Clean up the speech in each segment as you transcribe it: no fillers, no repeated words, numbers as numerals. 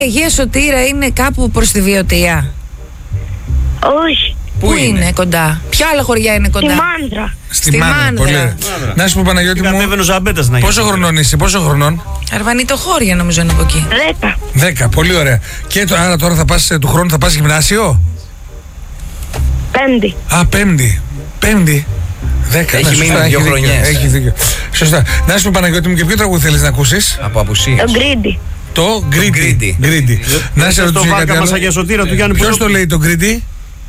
Αγία Σωτήρα είναι κάπου προς τη Βιωτία? Όχι. Πού είναι κοντά? Ποια άλλα χωριά είναι κοντά? Στη Μάνδρα. Στη Μάνδρα. Πολύ. Να σου πω, Παναγιώτη μου, πόσο χρονών είσαι, πόσο χρονών? Αρβανιτοχώρια νομίζω είναι από εκεί. 10. 10, πολύ ωραία. Και άρα τώρα θα πας, του χρόνου θα πας γυμνάσιο? 5. Α, Πέμπτη. 10. Έχει μείνει 2 χρονιές. Έχει δίκιο. Σωστά. Να σου πω, Παναγιώτη μου, και ποιο τραγούδι θέλεις να ακούσεις? Από απουσίες. Το Γκρίντι. Το Γκρίντι. Να σε ρωτήσω κάτι άλλο. Ποιος το λέει το Γκρίντι?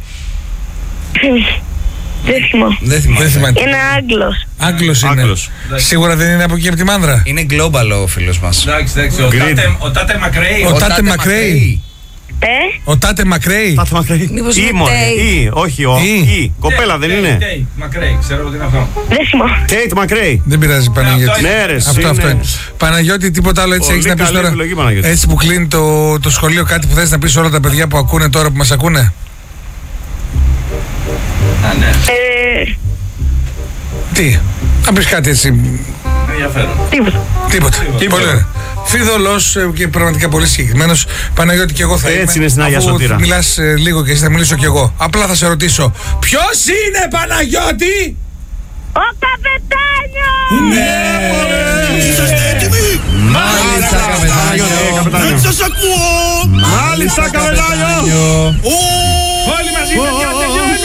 Δεν θυμάμαι. Είναι Άγγλος. Άγγλος είναι. Σίγουρα δεν είναι από εκεί από τη Μάνδρα? Είναι global ο φίλος μας. Εντάξει. Ο Τάτε Μακρέι. Ο Τάτε Μακρέι. Ο Τάτε Μακρέι. Μήπως Ή είναι μόνο. Τέι? Ή, όχι, η. Κοπέλα δεν είναι. Μακρέι, ξέρω ότι είναι αυτό. Δεν θυμάμαι. Κέιτ Μακρέι. Δεν πειράζει, Παναγιώτη. Ναι, ρε, Αυτό είναι. Παναγιώτη, τίποτα άλλο έτσι Πολύ έχεις να πεις καλή τώρα? επιλογή, Παναγιώτη. Έτσι που κλείνει το σχολείο, κάτι που θες να πεις όλα τα παιδιά που ακούνε τώρα, που μας ακούνε? Ναι. Τι, να πεις κάτι έτσι? Ενδιαφέρον. Τίποτα. Πολύ ωραία. Φιδωλός και πραγματικά πολύ συγκεκριμένος. Παναγιώτη, και εγώ θα είμαι. Έτσι είναι στην Αγία Αφού Σωτήρα. μιλάς λίγο και εσύ, θα μιλήσω κι εγώ. Απλά θα σε ρωτήσω, ποιος είναι, Παναγιώτη? Ο Καπετάνιος! Είσαστε έτοιμοι? Μάλιστα, καπετάνιο. Δεν σας ακούω! Μάλιστα, καπετάνιο.